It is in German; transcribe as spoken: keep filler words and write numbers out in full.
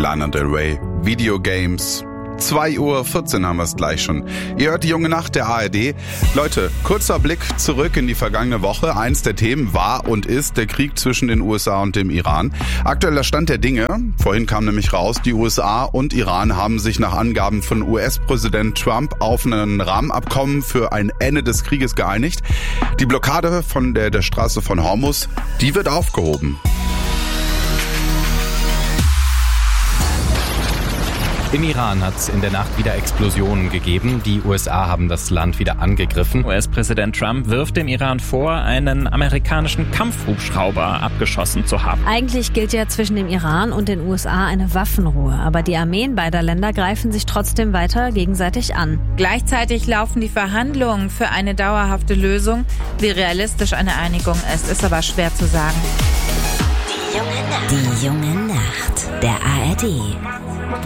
Lana Del Rey, Videogames. zwei Uhr vierzehn haben wir es gleich schon. Ihr hört die junge Nacht der A R D. Leute, kurzer Blick zurück in die vergangene Woche. Eins der Themen war und ist der Krieg zwischen den U S A und dem Iran. Aktueller Stand der Dinge, vorhin kam nämlich raus, die U S A und Iran haben sich nach Angaben von U S-Präsident Trump auf ein Rahmenabkommen für ein Ende des Krieges geeinigt. Die Blockade von der, der Straße von Hormuz, die wird aufgehoben. Im Iran hat es in der Nacht wieder Explosionen gegeben. Die U S A haben das Land wieder angegriffen. U S-Präsident Trump wirft dem Iran vor, einen amerikanischen Kampfhubschrauber abgeschossen zu haben. Eigentlich gilt ja zwischen dem Iran und den U S A eine Waffenruhe. Aber die Armeen beider Länder greifen sich trotzdem weiter gegenseitig an. Gleichzeitig laufen die Verhandlungen für eine dauerhafte Lösung. Wie realistisch eine Einigung ist, ist aber schwer zu sagen. Die junge Nacht. Die junge Nacht der A R D.